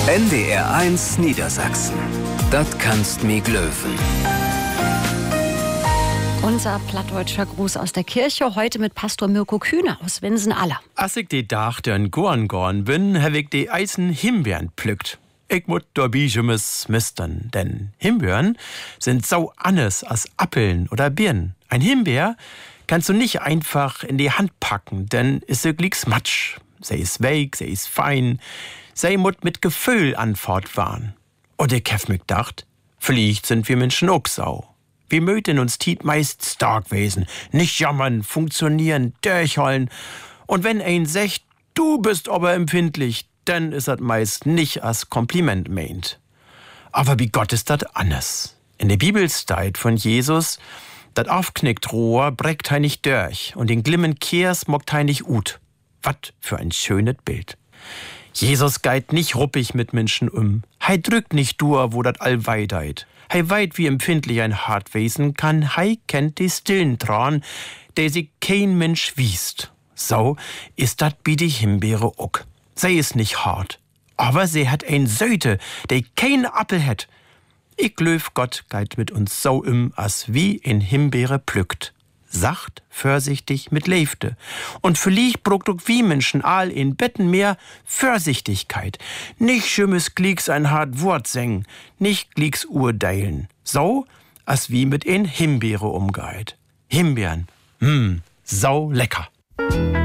NDR1 Niedersachsen. Das kannst mi glöwen. Unser plattdeutscher Gruß aus der Kirche, heute mit Pastor Mirko Kühne aus Winsen-Aller. Als ich die Dach den Gorn bin, hab ich die Eisen Himbeeren pflückt. Ich muss da bischemes mistern, denn Himbeeren sind so anders als Appeln oder Birnen. Ein Himbeer kannst du nicht einfach in die Hand packen, denn ist glicks Matsch. Sie ist weich, sie ist fein, sie muss mit Gefühl antwort waren. Und ich hab mir gedacht, vielleicht sind wir Menschen auch so. Wir möchten uns Tiet meist stark wesen, nicht jammern, funktionieren, durchholen. Und wenn ein sagt, du bist aber empfindlich, dann ist das meist nicht als Kompliment meint. Aber wie Gott ist das anders. In der Bibel steht von Jesus, das aufknickt Rohr breckt hei nicht durch und den glimmen Kehrs mockt hei nicht ut. Wat für ein schönes Bild. Jesus geht nicht ruppig mit Menschen Hei drückt nicht durch, wo dat all weideit. Hei weit wie empfindlich ein hart Wesen kann, hei kennt die stillen Tran, der sich kein Mensch wiest. So ist dat bi die Himbeere ook. Sie ist nicht hart, aber sie hat ein Söte, der kein Appel hat. Ich löw Gott geht mit uns so as wie in Himbeere pflückt. Sacht, vorsichtig mit Leifte. Und vielleicht bruckt auch wie Menschen all in Betten mehr Vorsichtigkeit. Nicht schimmes Glicks ein hart Wort singen, nicht Glicks urteilen. So, as wie mit in Himbeere umgeht. Himbeeren, so lecker.